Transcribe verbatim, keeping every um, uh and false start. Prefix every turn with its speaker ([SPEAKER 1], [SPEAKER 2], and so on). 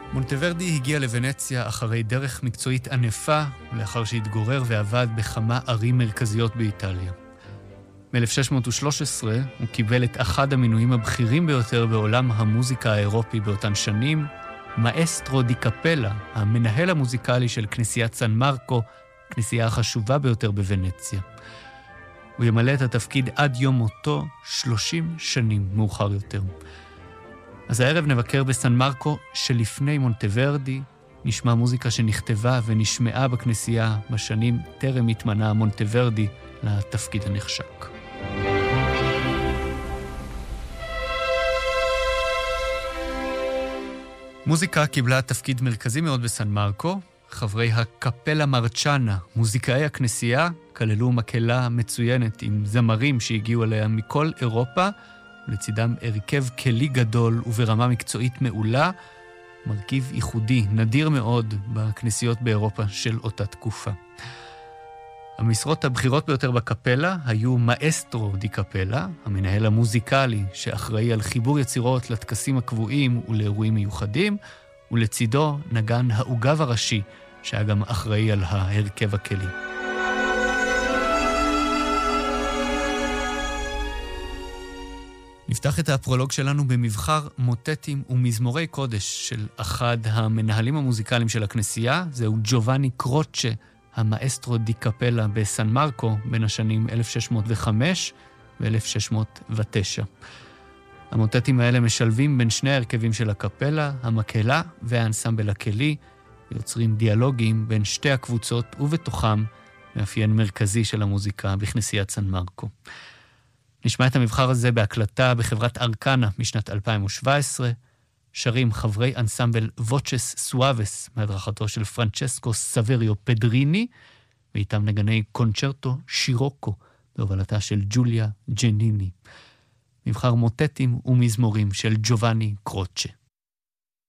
[SPEAKER 1] מונטוורדי הגיע לוונציה אחרי דרך מקצועית ענפה, לאחר שהתגורר ועבד בכמה ערים מרכזיות באיטליה. ב-אלף שש מאות ושלוש עשרה הוא קיבל את אחד המינויים הבכירים ביותר בעולם המוזיקה האירופי באותן שנים, מאסטרו די קפלה, המנהל המוזיקלי של כנסיית סן מרקו, כנסייה החשובה ביותר בוונציה. הוא ימלא את התפקיד עד יום מותו שלושים שנים מאוחר יותר. אז הערב נבקר בסן מרקו שלפני מונטוורדי, נשמע מוזיקה שנכתבה ונשמעה בכנסייה בשנים טרם התמנה מונטוורדי לתפקיד הנחשק. מוזיקה קיבלה תפקיד מרכזי מאוד בסן מרקו. חברי הקפלה מרצ'אנה, מוזיקאי הכנסייה, כללו מקהלה מצוינת עם זמרים שהגיעו אליה מכל אירופה, ולצידם הרכב כלי גדול וברמה מקצועית מעולה, מרכיב ייחודי, נדיר מאוד בכנסיות באירופה של אותה תקופה. המשרות הבכירות ביותר בקפלה היו מאסטרו די קפלה, המנהל המוזיקלי שאחראי על חיבור יצירות לטקסים הקבועים ולאירועים מיוחדים, ולצידו נגן העוגב הראשי, שהיה גם אחראי על ההרכב הכלי. נפתח את הפרולוג שלנו במבחר מוטטים ומזמורי קודש של אחד המנהלים המוזיקליים של הכנסייה, זהו ג'ובאני קרוצ'ה, המאסטרו די קפלה בסן מרקו בין השנים אלף שש מאות וחמש ו-אלף שש מאות ותשע. המוטטים האלה משלבים בין שני ההרכבים של הקפלה, המקהלה והאנסמבל הכלי, ויוצרים דיאלוגים בין שתי הקבוצות ובתוכם מאפיין מרכזי של המוזיקה בכנסיית סן מרקו. נשמע את המבחר הזה בהקלטה בחברת ארקנה משנת אלפיים ושבע עשרה, שרים חברי אנסמבל ווצ'ס סואבס מהדרכתו של פרנצ'סקו סבריו פדריני, ואיתם נגני קונצ'רטו שירוקו בהובלתה של ג'וליה ג'ניני. מבחר מוטטים ומזמורים של ג'ובאני קרוצ'ה.